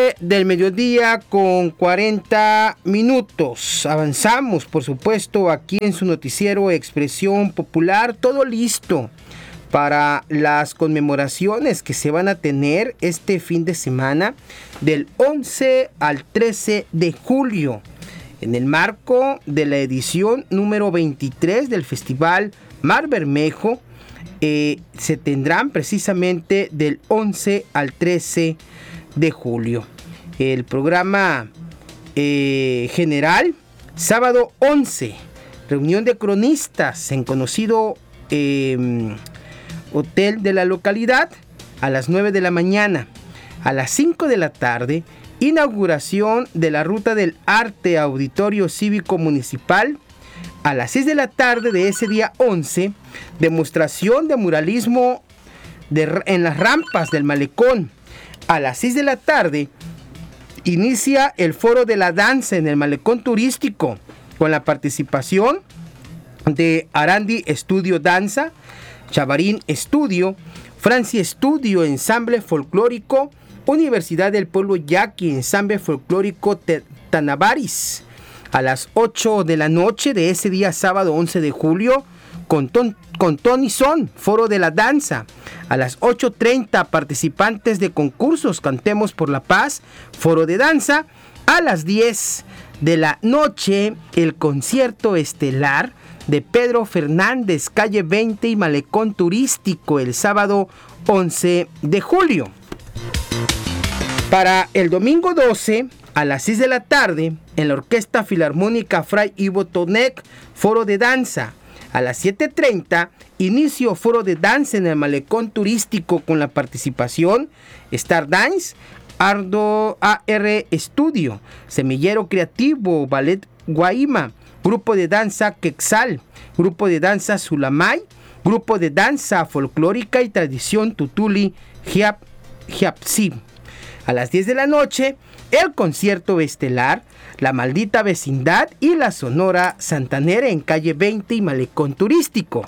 12 del mediodía con 40 minutos. Avanzamos, por supuesto, aquí en su noticiero Expresión Popular. Todo listo para las conmemoraciones que se van a tener este fin de semana del 11 al 13 de julio. En el marco de la edición número 23 del Festival Mar Bermejo, se tendrán precisamente del 11 al 13 de julio. El programa general, sábado 11, reunión de cronistas en conocido hotel de la localidad a las 9 de la mañana. A las 5 de la tarde, inauguración de la Ruta del Arte, Auditorio Cívico Municipal. A las 6 de la tarde de ese día 11, demostración de muralismo en las rampas del malecón. A las 6 de la tarde, inicia el foro de la danza en el malecón turístico, con la participación de Arandi Estudio Danza, Chavarín Estudio, Francia Estudio, Ensamble Folclórico, Universidad del Pueblo Yaqui, Ensamble Folclórico Tanabaris. A las 8 de la noche de ese día sábado 11 de julio, con Tony Son, Foro de la Danza. A las 8:30, participantes de concursos Cantemos por la Paz, Foro de Danza. A las 10 de la noche, el concierto estelar de Pedro Fernández, Calle 20 y Malecón Turístico, el sábado 11 de julio. Para el domingo 12, a las 6 de la tarde, en la Orquesta Filarmónica Fray Ivo Tonec, Foro de Danza. A las 7:30, inicio Foro de Danza en el Malecón Turístico con la participación Star Dance, Ardo AR Estudio, Semillero Creativo, Ballet Guaima, Grupo de Danza Quexal, Grupo de Danza Sulamay, Grupo de Danza Folclórica y Tradición Tutuli Jiapsi. A las 10 de la noche, el concierto estelar, La Maldita Vecindad y la Sonora Santanera en Calle 20 y Malecón Turístico.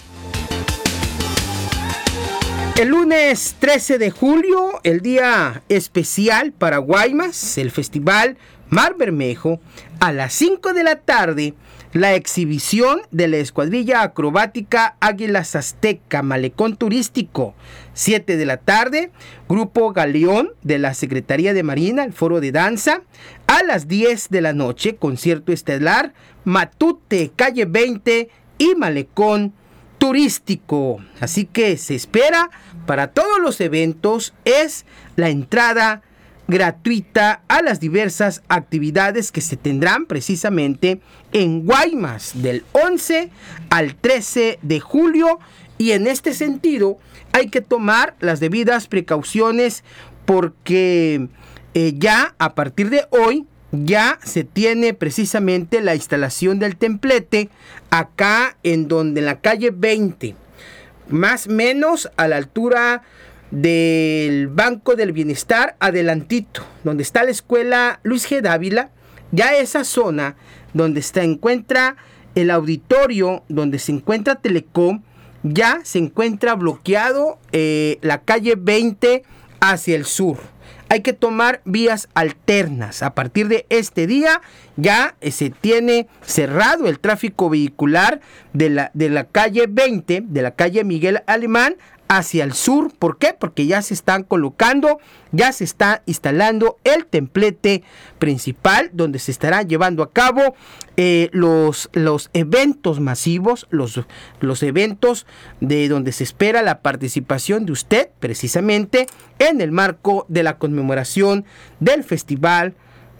El lunes 13 de julio, el día especial para Guaymas, el Festival Mar Bermejo. A las 5 de la tarde, la exhibición de la Escuadrilla Acrobática Águilas Azteca, Malecón Turístico. 7 de la tarde, Grupo Galeón de la Secretaría de Marina, el Foro de Danza. A las 10 de la noche, concierto estelar, Matute, Calle 20 y Malecón Turístico. Así que se espera para todos los eventos, es la entrada gratuita a las diversas actividades que se tendrán precisamente en Guaymas del 11 al 13 de julio, y en este sentido hay que tomar las debidas precauciones porque ya a partir de hoy ya se tiene precisamente la instalación del templete acá en la calle 20, más o menos a la altura del Banco del Bienestar, adelantito, donde está la escuela Luis G. Dávila. Ya esa zona donde se encuentra el auditorio, donde se encuentra Telecom, ya se encuentra bloqueado la calle 20 hacia el sur. Hay que tomar vías alternas. A partir de este día ya se tiene cerrado el tráfico vehicular de la calle 20, de la calle Miguel Alemán, hacia el sur. ¿Por qué? Porque ya se están colocando, ya se está instalando el templete principal donde se estarán llevando a cabo los eventos masivos, los eventos de donde se espera la participación de usted, precisamente en el marco de la conmemoración del festival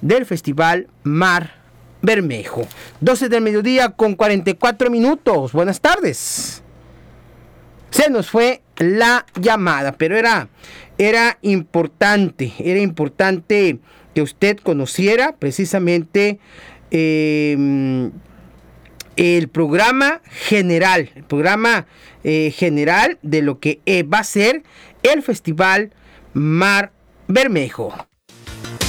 Mar Bermejo. 12 del mediodía con 44 minutos. Buenas tardes. Se nos fue la llamada, pero era importante que usted conociera precisamente el programa general, de lo que va a ser el Festival Mar Bermejo.